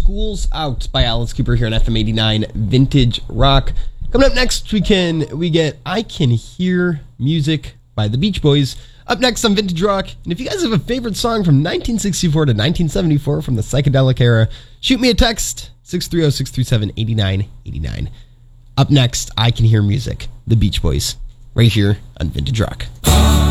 School's Out by Alice Cooper here on FM 89 Vintage Rock. Coming up next, we get I Can Hear Music by the Beach Boys. Up next on Vintage Rock, and if you guys have a favorite song from 1964 to 1974 from the psychedelic era, shoot me a text, 630-637-8989. Up next, I Can Hear Music, the Beach Boys, right here on Vintage Rock.